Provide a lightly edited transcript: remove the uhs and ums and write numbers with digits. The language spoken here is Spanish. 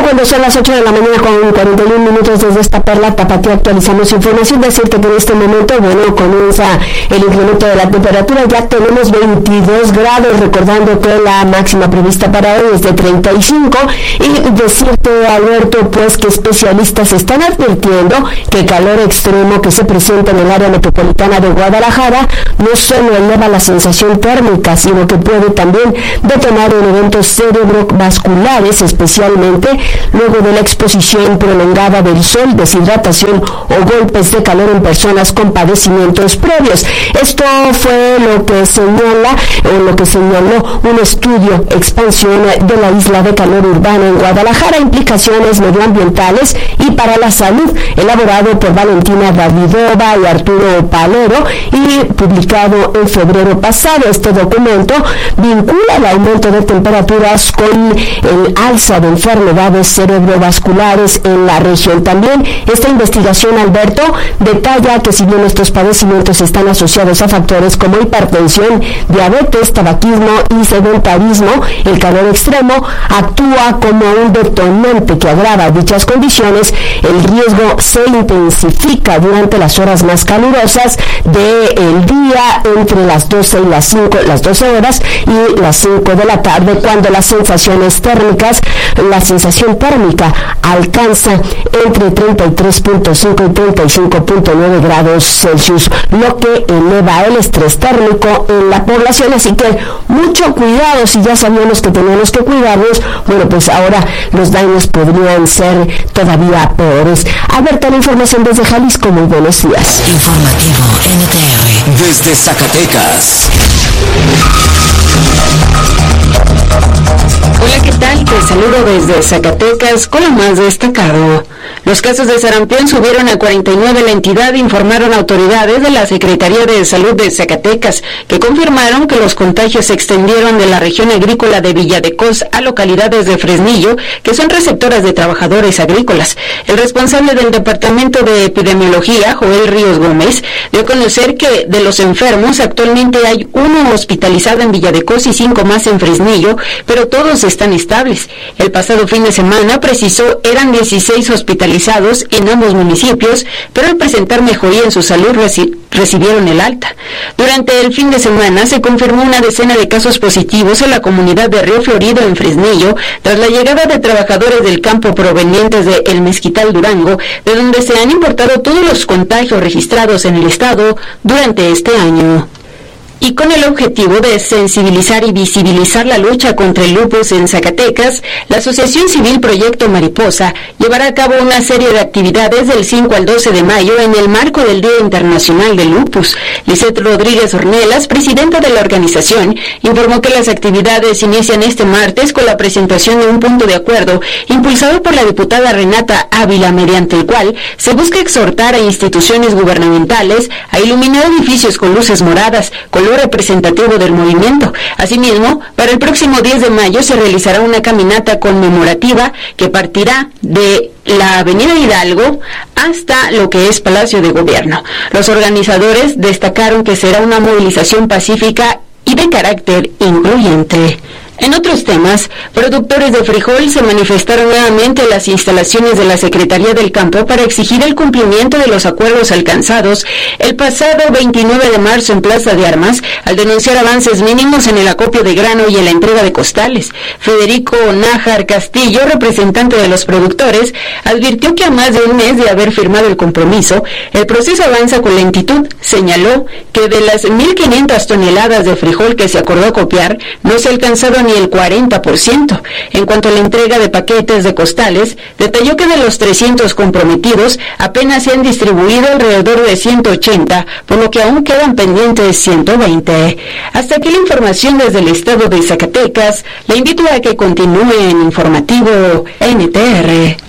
cuando son las 8 de la mañana con 41 minutos desde esta perla tapatía actualizamos información. Decirte que en este momento, bueno, comienza el incremento de la temperatura. Ya tenemos 22 grados, recordando que la máxima prevista para hoy es de 35. Y decirte, Alberto, pues que especialistas están advirtiendo que el calor extremo que se presenta en el área metropolitana de Guadalajara no solo eleva la sensación térmica, sino que puede también detonar en eventos cerebrovasculares, especialmente luego de la exposición prolongada del sol, deshidratación o golpes de calor en personas con padecimientos previos. Esto fue lo que señaló un estudio expansión de la isla de calor urbano en Guadalajara, implicaciones medioambientales y para la salud, elaborado por Valentina Davidova y Arturo Palero y publicado en febrero pasado. Este documento vincula el aumento de temperaturas con el alza de enfermedades cerebrovasculares en la región. También esta investigación, Alberto, detalla que si bien estos padecimientos están asociados a factores como hipertensión, diabetes, tabaquismo y sedentarismo, el calor extremo actúa como un detonante que agrava dichas condiciones. El riesgo se intensifica durante las horas más calurosas del día, entre las 12 y las 12 horas y las 5 de la tarde, cuando las sensaciones térmicas, la sensación térmica alcanza entre 33.5 y 35.9 grados Celsius, lo que eleva el estrés térmico en la población. Así que mucho cuidado. Si ya sabíamos que teníamos que cuidarnos, bueno, pues ahora los daños podrían ser todavía peores. A ver, toda la información desde Jalisco. Muy buenos días. Informativo NTR desde Zacatecas. Hola, ¿qué tal? Te saludo desde Zacatecas con lo más destacado. Los casos de sarampión subieron a 49 en la entidad, informaron autoridades de la Secretaría de Salud de Zacatecas, que confirmaron que los contagios se extendieron de la región agrícola de Villadecós a localidades de Fresnillo, que son receptoras de trabajadores agrícolas. El responsable del Departamento de Epidemiología, Joel Ríos Gómez, dio a conocer que de los enfermos actualmente hay uno hospitalizado en Villadecós y 5 más en Fresnillo, pero todos están estables. El pasado fin de semana, precisó, eran 16 hospitalizados en ambos municipios, pero al presentar mejoría en su salud recibieron el alta. Durante el fin de semana se confirmó una decena de casos positivos en la comunidad de Río Florido en Fresnillo, tras la llegada de trabajadores del campo provenientes de El Mezquital, Durango, de donde se han importado todos los contagios registrados en el estado durante este año. Y con el objetivo de sensibilizar y visibilizar la lucha contra el lupus en Zacatecas, la Asociación Civil Proyecto Mariposa llevará a cabo una serie de actividades del 5 al 12 de mayo en el marco del Día Internacional del Lupus. Lisette Rodríguez Ornelas, presidenta de la organización, informó que las actividades inician este martes con la presentación de un punto de acuerdo impulsado por la diputada Renata Ávila, mediante el cual se busca exhortar a instituciones gubernamentales a iluminar edificios con luces moradas, color representativo del movimiento. Asimismo, para el próximo 10 de mayo se realizará una caminata conmemorativa que partirá de la Avenida Hidalgo hasta lo que es Palacio de Gobierno. Los organizadores destacaron que será una movilización pacífica y de carácter incluyente. En otros temas, productores de frijol se manifestaron nuevamente en las instalaciones de la Secretaría del Campo para exigir el cumplimiento de los acuerdos alcanzados el pasado 29 de marzo en Plaza de Armas, al denunciar avances mínimos en el acopio de grano y en la entrega de costales. Federico Nájar Castillo, representante de los productores, advirtió que a más de un mes de haber firmado el compromiso, el proceso avanza con lentitud. Señaló que de las 1.500 toneladas de frijol que se acordó acopiar, no se ha alcanzado ni el 40%. En cuanto a la entrega de paquetes de costales, detalló que de los 300 comprometidos, apenas se han distribuido alrededor de 180, por lo que aún quedan pendientes 120. Hasta aquí la información desde el estado de Zacatecas. Le invito a que continúe en Informativo NTR.